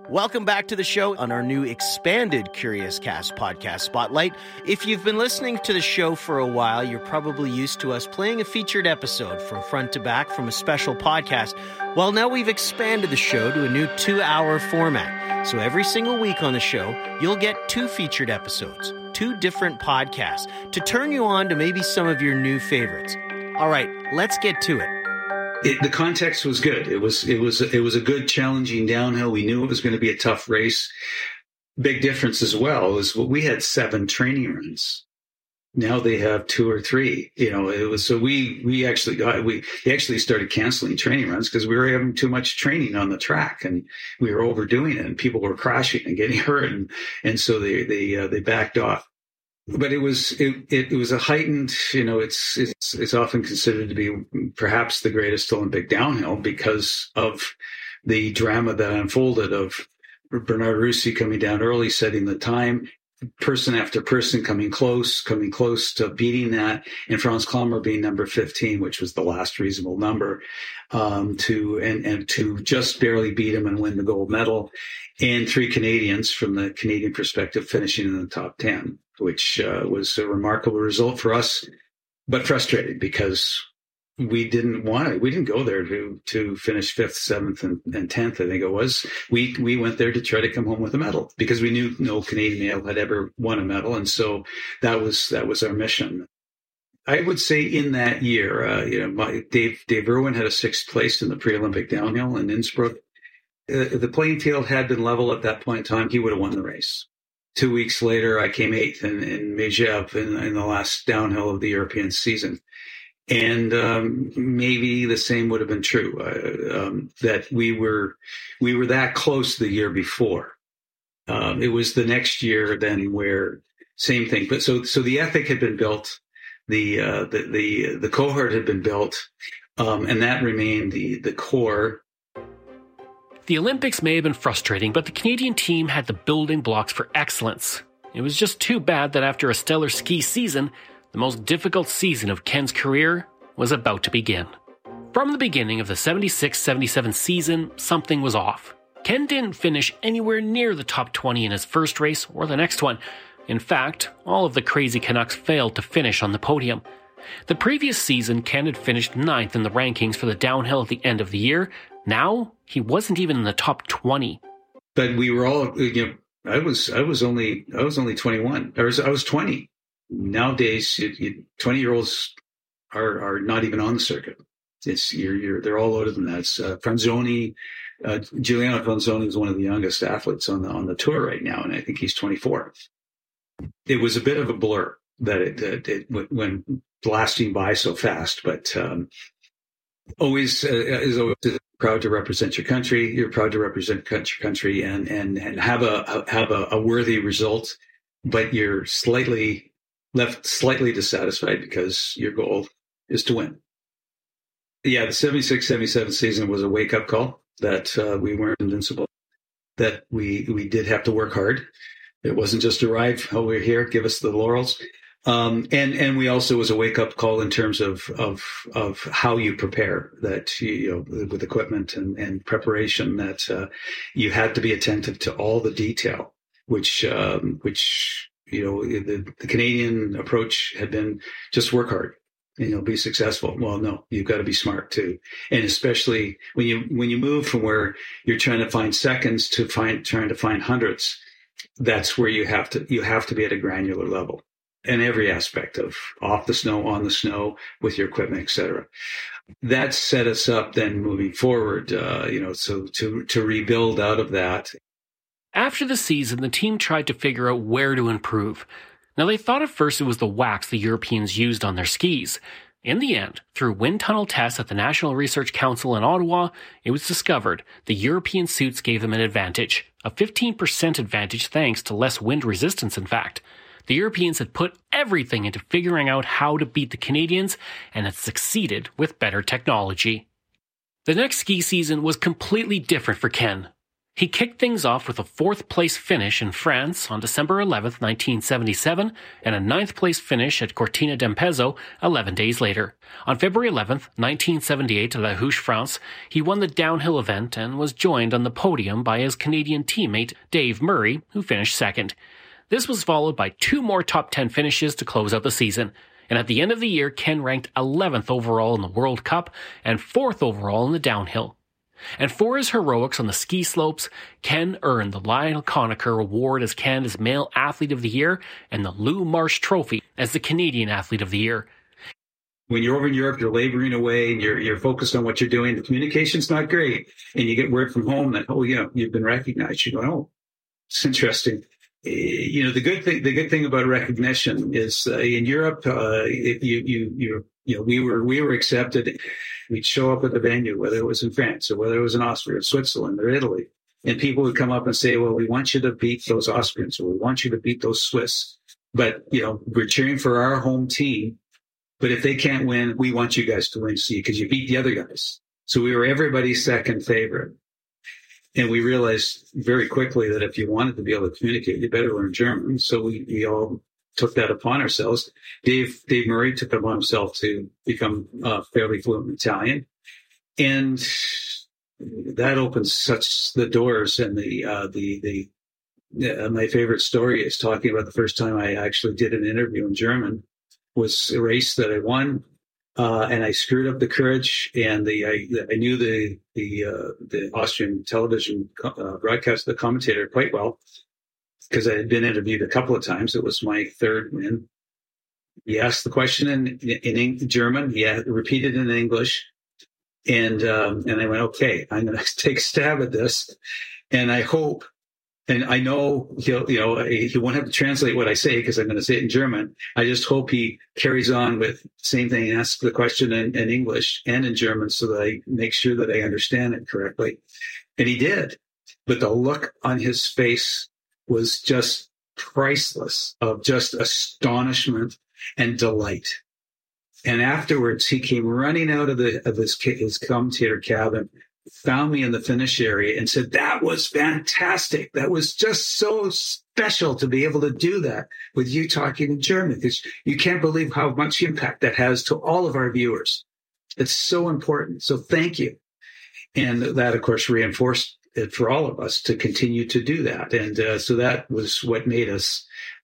Welcome back to the show on our new expanded Curious Cast podcast spotlight. If you've been listening to the show for a while, you're probably used to us playing a featured episode from front to back from a special podcast. Well, now we've expanded the show to a new 2-hour format. So every single week on the show, you'll get 2 featured episodes, 2 different podcasts to turn you on to maybe some of your new favorites. All right, let's get to it. The context was good. It was a good, challenging downhill. We knew it was going to be a tough race. Big difference as well is we had 7 training runs. Now they have 2 or 3. It was so we actually started canceling training runs because we were having too much training on the track and we were overdoing it and people were crashing and getting hurt and so they backed off. But it was a heightened, it's often considered to be perhaps the greatest Olympic downhill because of the drama that unfolded of Bernard Russi coming down early, setting the time, person after person coming close to beating that, and Franz Klammer being number 15, which was the last reasonable number, to just barely beat him and win the gold medal, and 3 Canadians from the Canadian perspective finishing in the top 10. Which was a remarkable result for us, but frustrating because we didn't go there to finish 5th, 7th, and 10th. I think it was. We went there to try to come home with a medal because we knew no Canadian male had ever won a medal, and so that was our mission. I would say in that year, Dave Irwin had a 6th place in the pre-Olympic downhill in Innsbruck. The playing field had been level at that point in time. He would have won the race. 2 weeks later, I came 8th in Megève in the last downhill of the European season. And maybe the same would have been true, that we were that close the year before. It was the next year then where same thing. But so the ethic had been built, the cohort had been built, and that remained the core. The Olympics may have been frustrating, but the Canadian team had the building blocks for excellence. It was just too bad that after a stellar ski season, the most difficult season of Ken's career was about to begin. From the beginning of the 76-77 season, something was off. Ken didn't finish anywhere near the top 20 in his first race or the next one. In fact, all of the crazy Canucks failed to finish on the podium. The previous season, Ken had finished 9th in the rankings for the downhill at the end of the year. Now, he wasn't even in the top 20. But we were all, I was only 21. I was 20. Nowadays, 20-year-olds are not even on the circuit. They're all older than that. Franzoni, Giuliano Franzoni is one of the youngest athletes on the tour right now, and I think he's 24. It was a bit of a blur that it went blasting by so fast, but always proud to represent your country. You're proud to represent your country and have a worthy result, but you're left slightly dissatisfied because your goal is to win. Yeah, the 76-77 season was a wake-up call that we weren't invincible, that we did have to work hard. It wasn't just arrive, oh, we're here, give us the laurels. And we also was a wake up call in terms of how you prepare, that, with equipment and preparation, that, you had to be attentive to all the detail, which, the Canadian approach had been just work hard and be successful. Well, no, you've got to be smart too. And especially when you move from where you're trying to find seconds to trying to find hundredths, that's where you have to be at a granular level. And every aspect of off the snow, on the snow, with your equipment, et cetera. That set us up then moving forward, so to rebuild out of that. After the season, the team tried to figure out where to improve. Now, they thought at first it was the wax the Europeans used on their skis. In the end, through wind tunnel tests at the National Research Council in Ottawa, it was discovered the European suits gave them an advantage, a 15% advantage thanks to less wind resistance, in fact. The Europeans had put everything into figuring out how to beat the Canadians and had succeeded with better technology. The next ski season was completely different for Ken. He kicked things off with a 4th-place finish in France on December 11, 1977, and a 9th-place finish at Cortina d'Ampezzo 11 days later. On February 11, 1978, at La Houche, France, he won the downhill event and was joined on the podium by his Canadian teammate Dave Murray, who finished second. This was followed by 2 more top 10 finishes to close out the season. And at the end of the year, Ken ranked 11th overall in the World Cup and 4th overall in the downhill. And for his heroics on the ski slopes, Ken earned the Lionel Conacher Award as Canada's Male Athlete of the Year and the Lou Marsh Trophy as the Canadian Athlete of the Year. When you're over in Europe, you're laboring away and you're focused on what you're doing. The communication's not great. And you get word from home that, you've been recognized. You go, oh, it's interesting. The good thing about recognition is in Europe, we were accepted. We'd show up at the venue, whether it was in France or whether it was in Austria or Switzerland or Italy, and people would come up and say, well, we want you to beat those Austrians or we want you to beat those Swiss. But, we're cheering for our home team. But if they can't win, we want you guys to win, because you beat the other guys. So we were everybody's second favorite. And we realized very quickly that if you wanted to be able to communicate, you better learn German. So we all took that upon ourselves. Dave Murray took it upon himself to become fairly fluent in Italian. And that opens such the doors. And my favorite story is talking about the first time I actually did an interview in German was a race that I won. And I screwed up the courage, and I knew the Austrian television broadcast, the commentator, quite well, because I had been interviewed a couple of times. It was my third win. He asked the question in German. He repeated it in English, and I went, okay, I'm going to take a stab at this, and I hope. And I know he won't have to translate what I say because I'm going to say it in German. I just hope he carries on with the same thing, ask the question in English and in German so that I make sure that I understand it correctly. And he did. But the look on his face was just priceless, of just astonishment and delight. And afterwards, he came running out of his commentator cabin, found me in the finish area and said, that was fantastic. That was just so special to be able to do that with you talking in German, because you can't believe how much impact that has to all of our viewers. It's so important. So thank you. And that, of course, reinforced it for all of us to continue to do that. And so that was what made us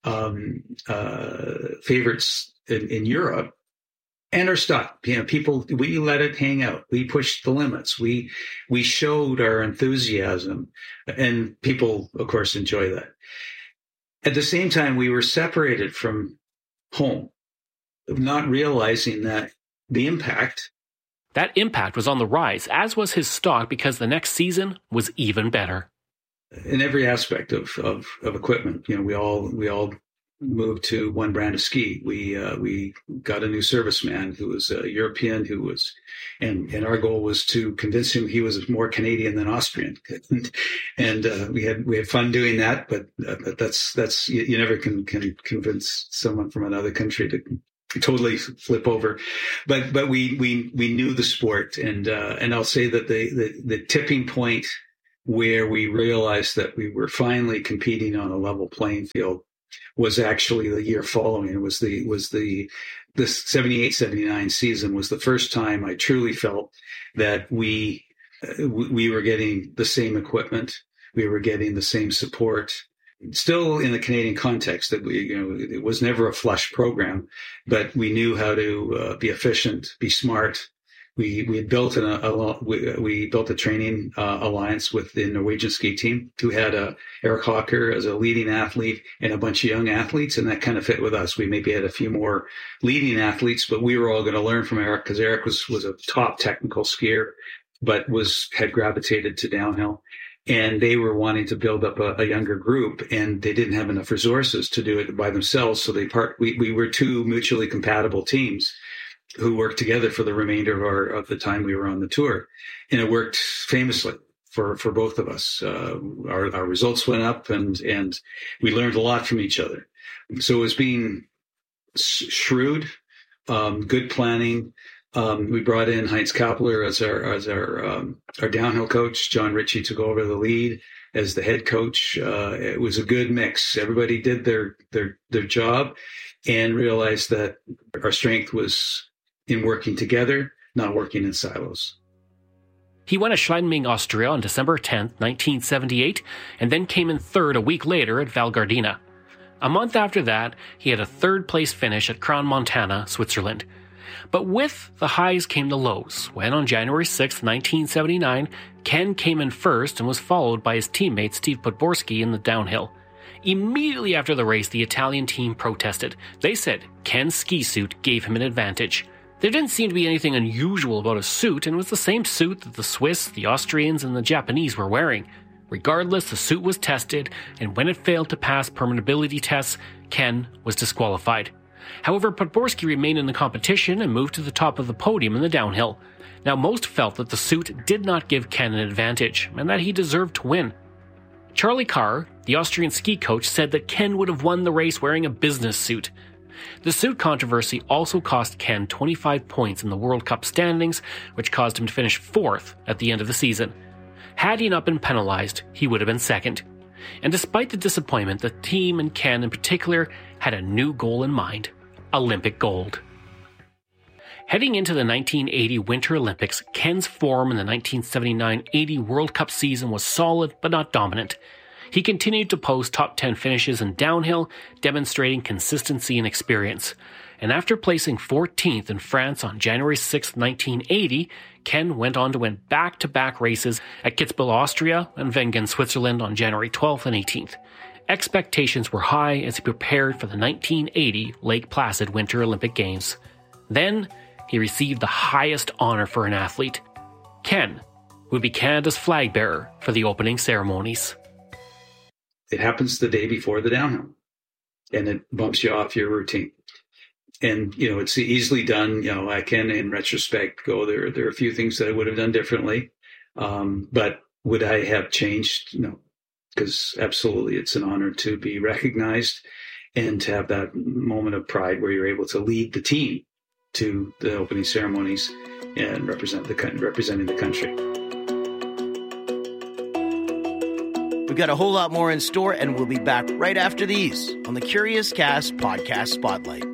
favorites in Europe. And our stuff, people, we let it hang out. We pushed the limits. We showed our enthusiasm, and people, of course, enjoy that. At the same time, we were separated from home, not realizing that the impact. That impact was on the rise, as was his stock, because the next season was even better. In every aspect of equipment, we all moved to one brand of ski. We got a new serviceman who was a European, and our goal was to convince him he was more Canadian than Austrian. and we had fun doing that, but that's you never can convince someone from another country to totally flip over. But we knew the sport, and I'll say that the tipping point where we realized that we were finally competing on a level playing field was actually the year following. It was the 78-79 season was the first time I truly felt that we were getting the same equipment. We were getting the same support. Still in the Canadian context, that it was never a flush program, but we knew how to be efficient, be smart. We built a training alliance with the Norwegian ski team, who had Eric Hawker as a leading athlete and a bunch of young athletes, and that kind of fit with us. We maybe had a few more leading athletes, but we were all going to learn from Eric, because Eric was a top technical skier, but had gravitated to downhill. And they were wanting to build up a younger group, and they didn't have enough resources to do it by themselves. So we were two mutually compatible teams who worked together for the remainder of the time we were on the tour. And it worked famously for both of us. Our results went up, and we learned a lot from each other. So it was being shrewd, good planning. We brought in Heinz Kappler as our downhill coach. John Ritchie took over the lead. as the head coach. It was a good mix. Everybody did their job and realized that our strength was in working together, not working in silos. He won at Schladming, Austria on December 10, 1978, and then came in third a week later at Val Gardena. A month after that, he had a third-place finish at Crans-Montana, Switzerland. But with the highs came the lows, when on January 6, 1979, Ken came in first and was followed by his teammate Steve Podborski in the downhill. Immediately after the race, the Italian team protested. They said Ken's ski suit gave him an advantage. There didn't seem to be anything unusual about his suit, and it was the same suit that the Swiss, the Austrians, and the Japanese were wearing. Regardless, the suit was tested, and when it failed to pass permeability tests, Ken was disqualified. However, Podborski remained in the competition and moved to the top of the podium in the downhill. Now, most felt that the suit did not give Ken an advantage, and that he deserved to win. Charlie Carr, the Austrian ski coach, said that Ken would have won the race wearing a business suit. The suit controversy also cost Ken 25 points in the World Cup standings, which caused him to finish fourth at the end of the season. Had he not been penalized, he would have been second. And despite the disappointment, the team and Ken in particular had a new goal in mind: Olympic gold. Heading into the 1980 Winter Olympics, Ken's form in the 1979-80 World Cup season was solid but not dominant. He continued to post top 10 finishes in downhill, demonstrating consistency and experience. And after placing 14th in France on January 6, 1980, Ken went on to win back-to-back races at Kitzbühel, Austria, and Wengen, Switzerland on January 12th and 18th. Expectations were high as he prepared for the 1980 Lake Placid Winter Olympic Games. Then, he received the highest honor for an athlete. Ken would be Canada's flag bearer for the opening ceremonies. It happens the day before the downhill, and it bumps you off your routine. And, it's easily done. I can, in retrospect, go there. There are a few things that I would have done differently. But would I have changed? No, because absolutely it's an honor to be recognized and to have that moment of pride where you're able to lead the team to the opening ceremonies and representing the country. We've got a whole lot more in store, and we'll be back right after these on the Curious Cast Podcast Spotlight.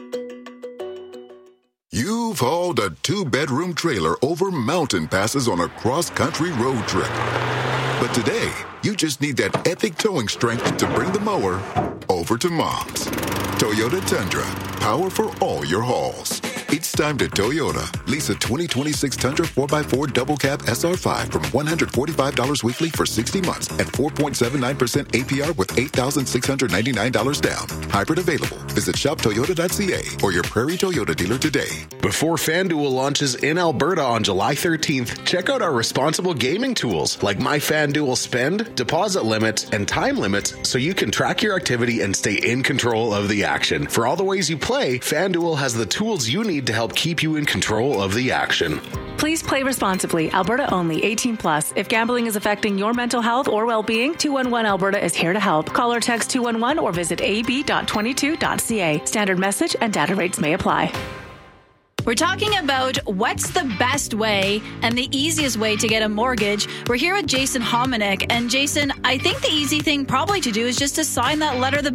You've hauled a 2-bedroom trailer over mountain passes on a cross-country road trip. But today, you just need that epic towing strength to bring the mower over to Mom's. Toyota Tundra, power for all your hauls. It's time to Toyota. Lease a 2026 Tundra 4x4 double cab SR5 from $145 weekly for 60 months at 4.79% APR with $8,699 down. Hybrid available. Visit shoptoyota.ca or your Prairie Toyota dealer today. Before FanDuel launches in Alberta on July 13th, check out our responsible gaming tools like My FanDuel Spend, deposit limits, and time limits so you can track your activity and stay in control of the action. For all the ways you play, FanDuel has the tools you need to help keep you in control of the action. Please play responsibly. Alberta only. 18 plus. If gambling is affecting your mental health or well-being, 211 Alberta is here to help. Call or text 211 or visit ab.22.ca. Standard message and data rates may apply. We're talking about what's the best way and the easiest way to get a mortgage. We're here with Jason Hominick. And Jason, I think the easy thing probably to do is just to sign that letter of the